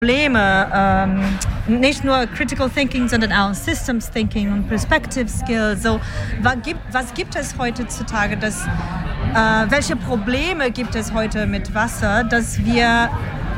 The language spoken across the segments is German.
Probleme, nicht nur Critical Thinking, sondern auch Systems Thinking und Perspective Skills. So, was gibt es heutzutage? Welche Probleme gibt es heute mit Wasser, dass wir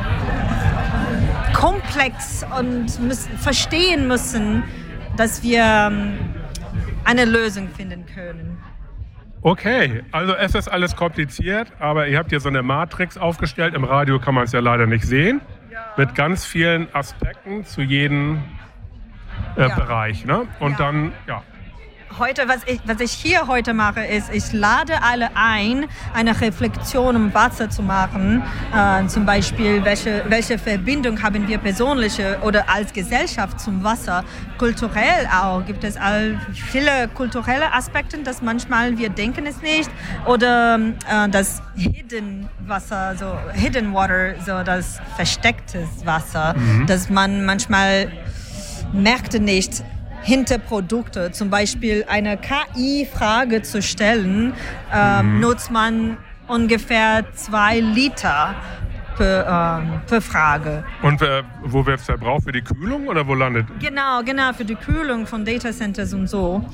komplex und verstehen müssen, dass wir eine Lösung finden können? Okay, also es ist alles kompliziert, aber ihr habt hier so eine Matrix aufgestellt. Im Radio kann man es ja leider nicht sehen. Mit ganz vielen Aspekten zu jedem Bereich. Ne? Und dann, Heute, was ich hier heute mache, ist, ich lade alle ein, eine Reflexion um Wasser zu machen. Zum Beispiel, welche Verbindung haben wir persönliche oder als Gesellschaft zum Wasser? Kulturell auch. Gibt es viele kulturelle Aspekte, dass manchmal wir denken es nicht. Oder das Hidden Wasser, so Hidden Water, so das verstecktes Wasser, dass man manchmal merkt nicht, hinter Produkte, zum Beispiel eine KI-Frage zu stellen, nutzt man ungefähr 2 Liter per Frage. Und wo wird es verbraucht? Für die Kühlung oder wo landet? Genau, für die Kühlung von Datacenters und so.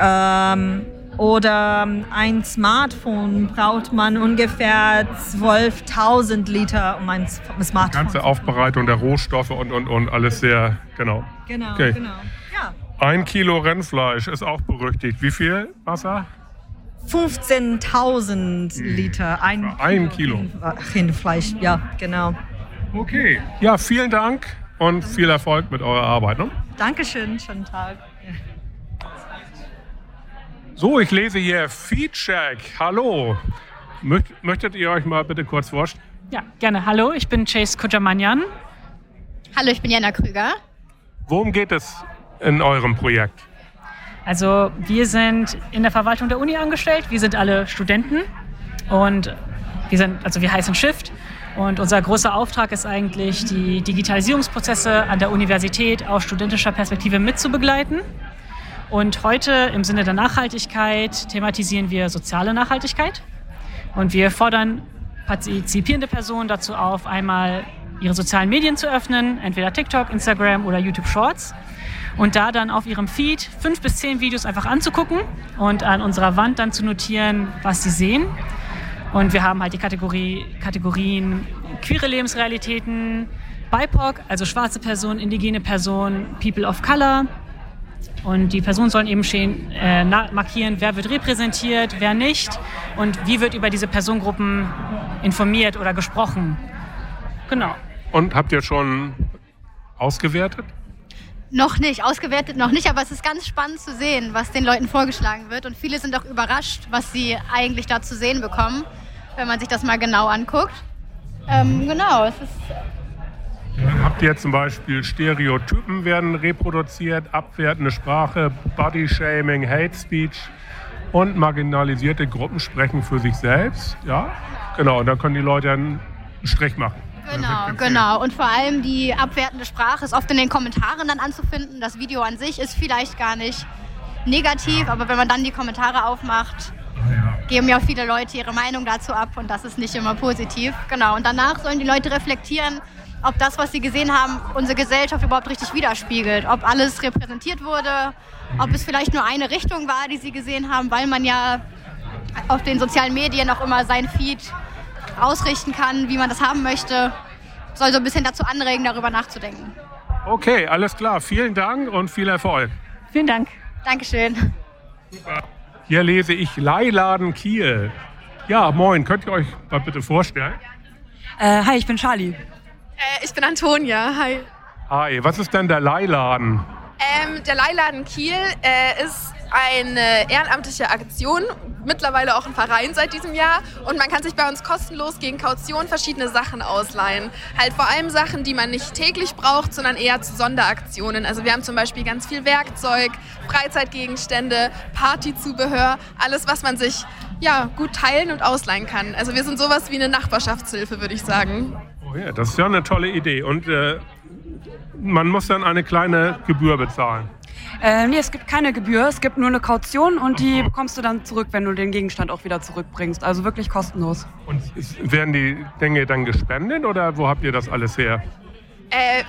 Oder ein Smartphone braucht man ungefähr 12.000 Liter, um ein Smartphone. Die ganze Aufbereitung der Rohstoffe und alles sehr, genau. Genau. Ja. 1 Kilo Rindfleisch ist auch berüchtigt. Wie viel Wasser? 15.000 Liter. Ein Kilo Rindfleisch, ja, genau. Okay. Ja, vielen Dank und viel Erfolg mit eurer Arbeit. Ne? Dankeschön, schönen Tag. So, ich lese hier Feedcheck. Hallo. Möchtet ihr euch mal bitte kurz vorstellen? Ja, gerne. Hallo, ich bin Chase Kujamanyan. Hallo, ich bin Jana Krüger. Worum geht es in eurem Projekt? Also wir sind in der Verwaltung der Uni angestellt. Wir sind alle Studenten und wir heißen Shift. Und unser großer Auftrag ist eigentlich, die Digitalisierungsprozesse an der Universität aus studentischer Perspektive mitzubegleiten. Und heute im Sinne der Nachhaltigkeit thematisieren wir soziale Nachhaltigkeit. Und wir fordern partizipierende Personen dazu auf, einmal ihre sozialen Medien zu öffnen, entweder TikTok, Instagram oder YouTube Shorts. Und da dann auf ihrem Feed 5 bis 10 Videos einfach anzugucken und an unserer Wand dann zu notieren, was sie sehen. Und wir haben halt die Kategorien queere Lebensrealitäten, BIPOC, also schwarze Personen, indigene Personen, People of Color. Und die Personen sollen eben schön markieren, wer wird repräsentiert, wer nicht und wie wird über diese Personengruppen informiert oder gesprochen. Genau. Und habt ihr schon ausgewertet? Noch nicht, ausgewertet noch nicht, aber es ist ganz spannend zu sehen, was den Leuten vorgeschlagen wird. Und viele sind auch überrascht, was sie eigentlich da zu sehen bekommen, wenn man sich das mal genau anguckt. Genau, es ist... Dann habt ihr zum Beispiel Stereotypen werden reproduziert, abwertende Sprache, Bodyshaming, Hate Speech und marginalisierte Gruppen sprechen für sich selbst. Ja, genau, und da können die Leute einen Strich machen. Genau. Und vor allem die abwertende Sprache ist oft in den Kommentaren dann anzufinden. Das Video an sich ist vielleicht gar nicht negativ, aber wenn man dann die Kommentare aufmacht, geben ja viele Leute ihre Meinung dazu ab und das ist nicht immer positiv. Genau, und danach sollen die Leute reflektieren, ob das, was sie gesehen haben, unsere Gesellschaft überhaupt richtig widerspiegelt. Ob alles repräsentiert wurde, ob es vielleicht nur eine Richtung war, die sie gesehen haben, weil man ja auf den sozialen Medien auch immer sein Feed ausrichten kann, wie man das haben möchte. Soll so ein bisschen dazu anregen, darüber nachzudenken. Okay, alles klar. Vielen Dank und viel Erfolg. Vielen Dank. Dankeschön. Super. Hier lese ich Leiladen Kiel. Ja, moin. Könnt ihr euch mal bitte vorstellen? Hi, ich bin Charlie. Ich bin Antonia. Hi. Hi, was ist denn der Leiladen? Der Leiladen Kiel ist eine ehrenamtliche Aktion, mittlerweile auch ein Verein seit diesem Jahr. Und man kann sich bei uns kostenlos gegen Kaution verschiedene Sachen ausleihen. Halt vor allem Sachen, die man nicht täglich braucht, sondern eher zu Sonderaktionen. Also wir haben zum Beispiel ganz viel Werkzeug, Freizeitgegenstände, Partyzubehör, alles, was man sich gut teilen und ausleihen kann. Also wir sind sowas wie eine Nachbarschaftshilfe, würde ich sagen. Oh ja, das ist ja eine tolle Idee. Und man muss dann eine kleine Gebühr bezahlen. Nee, es gibt keine Gebühr, es gibt nur eine Kaution und die bekommst du dann zurück, wenn du den Gegenstand auch wieder zurückbringst. Also wirklich kostenlos. Und werden die Dinge dann gespendet oder wo habt ihr das alles her?